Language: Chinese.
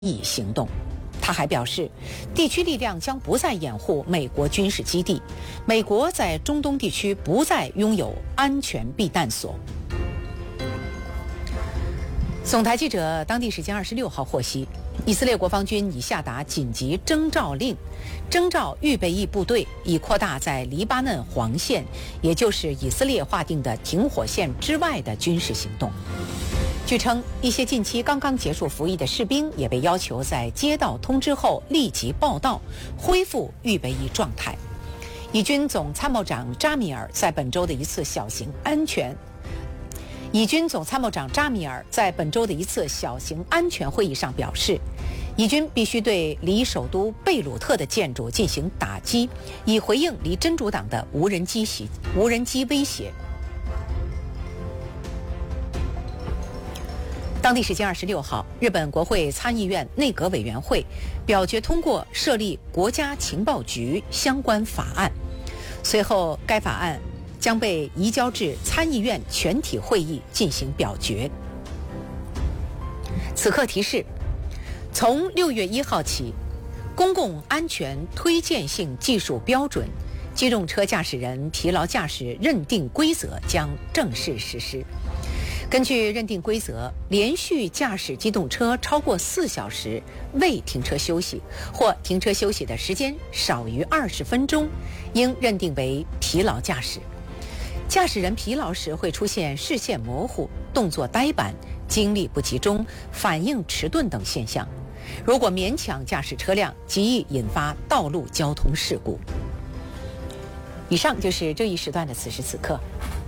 翼行动。他还表示，地区力量将不再掩护美国军事基地，美国在中东地区不再拥有安全避难所。总台记者当地时间26号获悉，以色列国防军已下达紧急征召令，征召预备役部队，以扩大在黎巴嫩黄线，也就是以色列划定的停火线之外的军事行动。据称，一些近期刚刚结束服役的士兵也被要求在接到通知后立即报到，恢复预备役状态。以军总参谋长扎米尔在本周的一次小型安全会议上表示，以军必须对离首都贝鲁特的建筑进行打击，以回应离真主党的无人机威胁。当地时间26号，日本国会参议院内阁委员会表决通过设立国家情报局相关法案，随后该法案将被移交至参议院全体会议进行表决。此刻提示，从6月1号起，公共安全推荐性技术标准机动车驾驶人疲劳驾驶认定规则将正式实施。根据认定规则，连续驾驶机动车超过4小时未停车休息，或停车休息的时间少于20分钟，应认定为疲劳驾驶。驾驶人疲劳时会出现视线模糊、动作呆板、精力不集中、反应迟钝等现象。如果勉强驾驶车辆，极易引发道路交通事故。以上就是这一时段的此时此刻。